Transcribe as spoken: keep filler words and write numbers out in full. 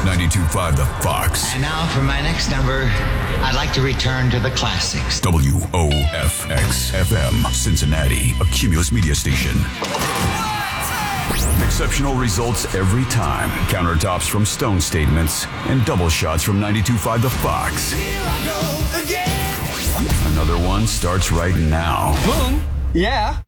ninety-two point five The Fox. And now for my next number, I'd like to return to the classics. W O F X F M, Cincinnati, a Cumulus media station. Exceptional results every time. Countertops from Stone Statements and double shots from ninety-two point five The Fox. Another one starts right now. Boom. Yeah.